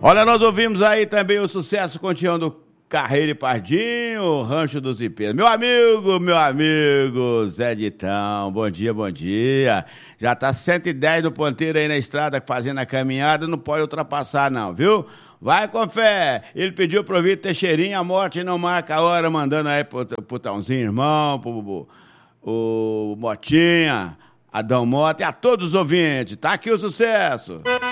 Olha, nós ouvimos aí também o sucesso continuando Carreira e Pardinho, Rancho dos Ipês. Meu amigo, Zé Ditão, bom dia. Já tá 110 no ponteiro aí na estrada, fazendo a caminhada, não pode ultrapassar não, viu? Vai com fé. Ele pediu pro Vitor Teixeirinha, a morte não marca a hora, mandando aí pro Tãozinho, irmão, o Motinha, Adão Mota e a todos os ouvintes. Tá aqui o sucesso.